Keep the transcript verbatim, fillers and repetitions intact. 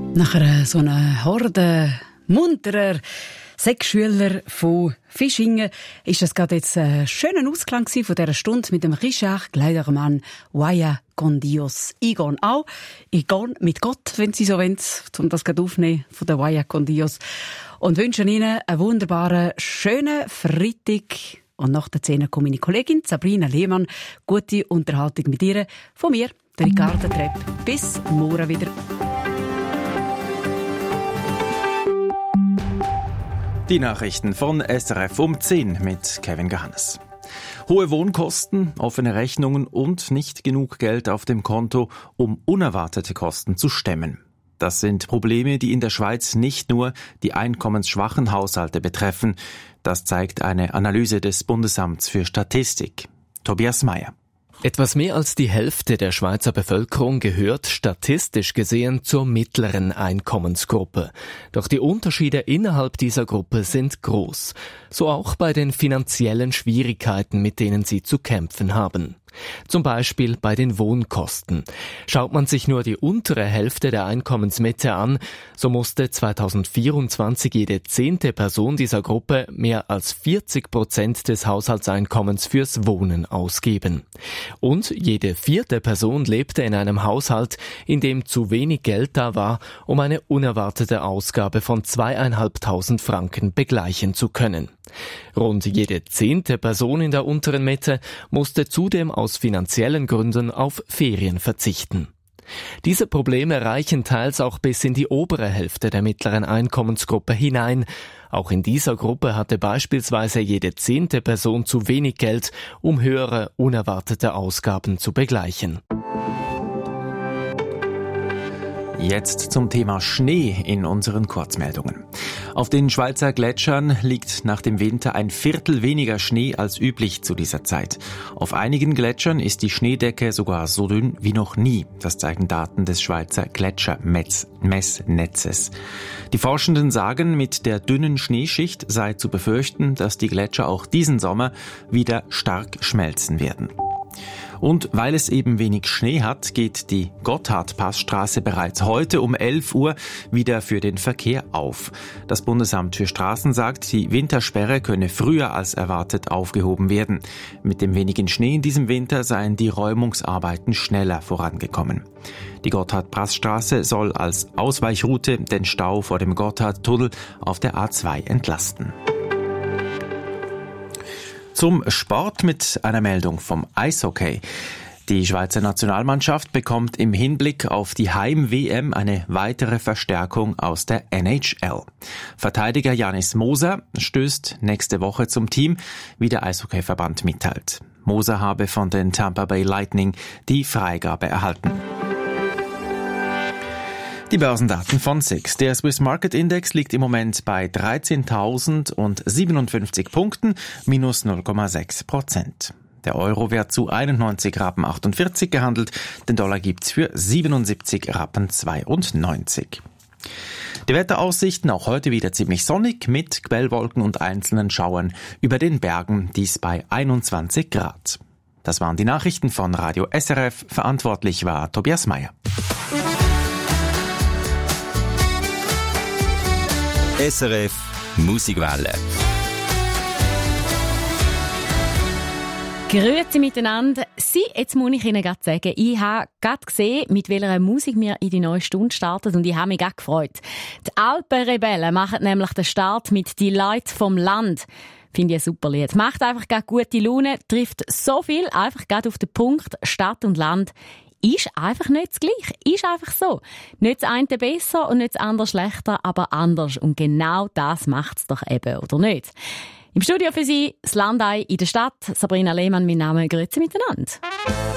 Nach einer so einer Horde munterer Sechsschüler von Fischingen ist das gerade jetzt ein schöner Ausklang von dieser Stunde mit dem Richard Kleidermann Vaya con Dios. Ich gehe auch. Ich gehe mit Gott, wenn Sie so wollen, um das gerade aufnehmen von der Vaya con Dios. Und wünsche Ihnen einen wunderbaren, schönen Freitag. Und nach der Szene kommt meine Kollegin Sabrina Lehmann. Gute Unterhaltung mit ihr. Von mir, der Ricardo Trepp. Bis morgen wieder. Die Nachrichten von S R F um zehn mit Kevin Gehannes. Hohe Wohnkosten, offene Rechnungen und nicht genug Geld auf dem Konto, um unerwartete Kosten zu stemmen. Das sind Probleme, die in der Schweiz nicht nur die einkommensschwachen Haushalte betreffen. Das zeigt eine Analyse des Bundesamts für Statistik. Tobias Meyer. Etwas mehr als die Hälfte der Schweizer Bevölkerung gehört statistisch gesehen zur mittleren Einkommensgruppe. Doch die Unterschiede innerhalb dieser Gruppe sind groß. So auch bei den finanziellen Schwierigkeiten, mit denen sie zu kämpfen haben. Zum Beispiel bei den Wohnkosten. Schaut man sich nur die untere Hälfte der Einkommensmitte an, so musste zweitausendvierundzwanzig jede zehnte Person dieser Gruppe mehr als vierzig Prozent des Haushaltseinkommens fürs Wohnen ausgeben. Und jede vierte Person lebte in einem Haushalt, in dem zu wenig Geld da war, um eine unerwartete Ausgabe von zweieinhalbtausend Franken begleichen zu können. Rund jede zehnte Person in der unteren Mitte musste zudem aus finanziellen Gründen auf Ferien verzichten. Diese Probleme reichen teils auch bis in die obere Hälfte der mittleren Einkommensgruppe hinein. Auch in dieser Gruppe hatte beispielsweise jede zehnte Person zu wenig Geld, um höhere unerwartete Ausgaben zu begleichen. Jetzt zum Thema Schnee in unseren Kurzmeldungen. Auf den Schweizer Gletschern liegt nach dem Winter ein Viertel weniger Schnee als üblich zu dieser Zeit. Auf einigen Gletschern ist die Schneedecke sogar so dünn wie noch nie. Das zeigen Daten des Schweizer Gletschermessnetzes. Die Forschenden sagen, mit der dünnen Schneeschicht sei zu befürchten, dass die Gletscher auch diesen Sommer wieder stark schmelzen werden. Und weil es eben wenig Schnee hat, geht die Gotthardpassstraße bereits heute um elf Uhr wieder für den Verkehr auf. Das Bundesamt für Straßen sagt, die Wintersperre könne früher als erwartet aufgehoben werden. Mit dem wenigen Schnee in diesem Winter seien die Räumungsarbeiten schneller vorangekommen. Die Gotthardpassstraße soll als Ausweichroute den Stau vor dem Gotthardtunnel auf der A zwei entlasten. Zum Sport mit einer Meldung vom Eishockey. Die Schweizer Nationalmannschaft bekommt im Hinblick auf die Heim-W M eine weitere Verstärkung aus der N H L. Verteidiger Janis Moser stößt nächste Woche zum Team, wie der Eishockeyverband mitteilt. Moser habe von den Tampa Bay Lightning die Freigabe erhalten. Die Börsendaten von S I X. Der Swiss Market Index liegt im Moment bei dreizehntausendsiebenundfünfzig Punkten, minus null Komma sechs Prozent. Der Euro wird zu einundneunzig Rappen achtundvierzig gehandelt, den Dollar gibt's für siebenundsiebzig Rappen zweiundneunzig. Die Wetteraussichten auch heute wieder ziemlich sonnig mit Quellwolken und einzelnen Schauern über den Bergen, dies bei einundzwanzig Grad. Das waren die Nachrichten von Radio S R F, verantwortlich war Tobias Meyer. S R F Musikwelle. Grüezi miteinander. Sie, jetzt muss ich Ihnen gerade sagen, ich habe gerade gesehen, mit welcher Musik wir in die neue Stunde starten und ich habe mich gerade gefreut. Die Alpenrebellen machen nämlich den Start mit «Die Leute vom Land». Finde ich ein super Lied. Macht einfach gerade gute Laune, trifft so viel, einfach gerade auf den Punkt, Stadt und Land. Ist einfach nicht das Gleiche. Ist einfach so. Nicht das eine besser und nicht das andere schlechter, aber anders. Und genau das macht es doch eben, oder nicht? Im Studio für Sie, das Landei in der Stadt. Sabrina Lehmann, mein Name. Grüezi miteinander.